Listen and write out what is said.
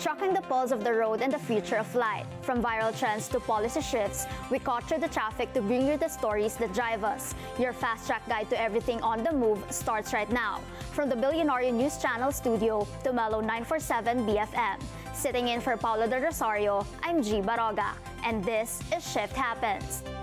Tracking the pulse of the road and the future of flight. From viral trends to policy shifts, we capture the traffic to bring you the stories that drive us. Your fast-track guide to everything on the move starts right now. From the Billionaire News Channel studio to Mellow 947 BFM. Sitting in for Paolo De Rosario, I'm G. Baroga, and this is Shift Happens.